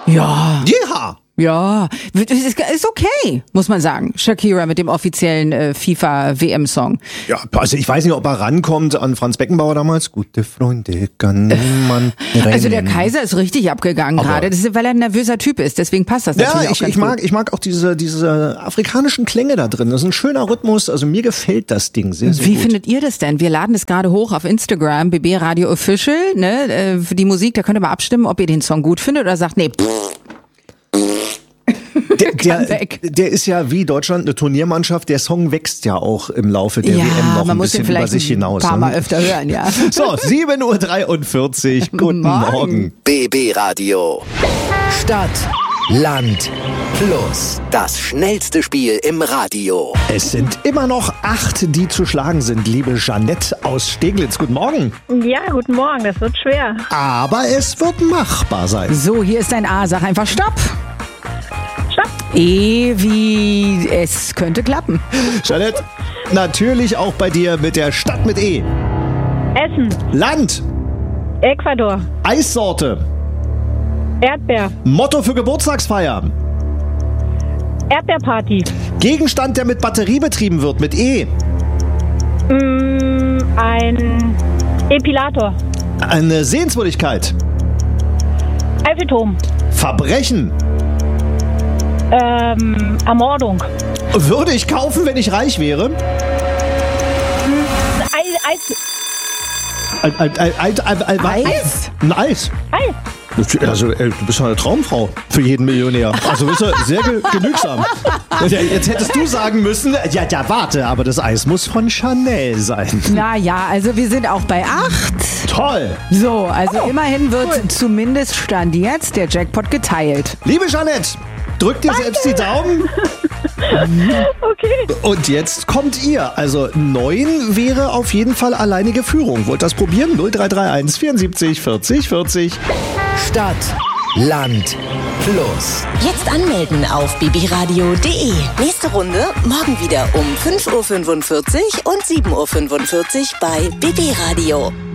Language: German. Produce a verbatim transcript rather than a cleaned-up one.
Ja. Ja. Ja, ist, ist okay, muss man sagen. Shakira mit dem offiziellen äh, FIFA-W M-Song. Ja, also ich weiß nicht, ob er rankommt an Franz Beckenbauer damals. Gute Freunde kann niemand rennen. Also der Kaiser ist richtig abgegangen gerade. Das ist, weil er ein nervöser Typ ist. Deswegen passt das natürlich ja, ich, auch ganz ich mag, gut. ich mag auch diese, diese afrikanischen Klänge da drin. Das ist ein schöner Rhythmus. Also mir gefällt das Ding sehr, sehr Wie gut. findet ihr das denn? Wir laden es gerade hoch auf Instagram, B B Radio Official, ne? äh, Für die Musik, da könnt ihr mal abstimmen, ob ihr den Song gut findet oder sagt, nee, pff. Der, der, der ist ja wie Deutschland eine Turniermannschaft. Der Song wächst ja auch im Laufe der Ja, W M noch man ein muss bisschen ihn über sich vielleicht hinaus. ein paar ne? Mal öfter hören, ja. So, sieben Uhr dreiundvierzig. Guten Morgen. Morgen. B B Radio. Stadt, Land, Fluss. Das schnellste Spiel im Radio. Es sind immer noch acht, die zu schlagen sind, liebe Jeanette aus Steglitz. Guten Morgen. Ja, guten Morgen, das wird schwer. Aber es wird machbar sein. So, hier ist ein A, sag einfach Stopp. Stopp. E wie es könnte klappen. Jeanette, natürlich auch bei dir mit der Stadt mit E. Essen, Land, Ecuador, Eissorte, Erdbeer, Motto für Geburtstagsfeier, Erdbeerparty, Gegenstand, der mit Batterie betrieben wird, mit E. mm, ein Epilator, Eine Sehenswürdigkeit, Eiffelturm, Verbrechen. ähm, Ermordung, Würde ich kaufen, wenn ich reich wäre? Eis, Eis, Ein, ein, ein, ein, ein, ein, Eis? Ein Eis. Eis. Also, ey, du bist ja eine Traumfrau für jeden Millionär. Also bist du sehr ge genügsam. Ja, jetzt hättest du sagen müssen, ja, ja, warte, aber das Eis muss von Chanel sein. Naja, also wir sind auch bei acht. Toll. So, also immerhin wird zumindest Stand jetzt der Jackpot geteilt. Liebe Jeanette, drück dir selbst die Daumen. Okay. Und jetzt kommt ihr. Also neun wäre auf jeden Fall alleinige Führung. Wollt das probieren? null drei drei eins vierundsiebzig vierzig vierzig. Stadt, Land, Fluss. Jetzt anmelden auf b b radio punkt d e. Nächste Runde morgen wieder um fünf Uhr fünfundvierzig und sieben Uhr fünfundvierzig bei B B Radio.